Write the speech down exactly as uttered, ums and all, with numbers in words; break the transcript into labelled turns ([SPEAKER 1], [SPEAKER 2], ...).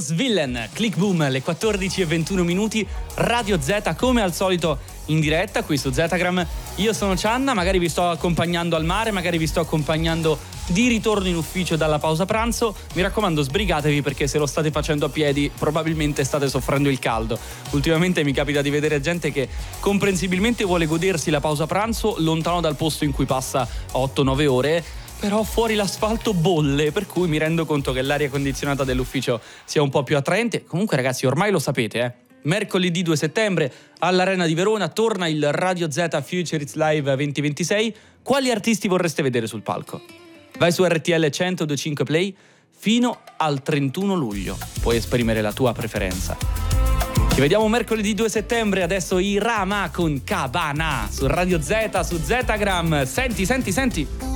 [SPEAKER 1] Svillen, Click Boom, le quattordici e ventuno minuti, Radio Z come al solito in diretta qui su Zetagram. Io sono Cianna, magari vi sto accompagnando al mare, magari vi sto accompagnando di ritorno in ufficio dalla pausa pranzo. Mi raccomando, sbrigatevi, perché se lo state facendo a piedi probabilmente state soffrendo il caldo. Ultimamente mi capita di vedere gente che comprensibilmente vuole godersi la pausa pranzo lontano dal posto in cui passa otto nove ore, però fuori l'asfalto bolle, per cui mi rendo conto che l'aria condizionata dell'ufficio sia un po' più attraente. Comunque ragazzi, ormai lo sapete, eh mercoledì due settembre all'Arena di Verona torna il Radio Z Future It's Live duemilaventisei. Quali artisti vorreste vedere sul palco? Vai su R T L centodue e cinque Play fino al trentuno luglio. Puoi esprimere la tua preferenza. Ci vediamo mercoledì due settembre. Adesso i Rama con Cabana su Radio Z, su Zetagram. Senti, senti, senti.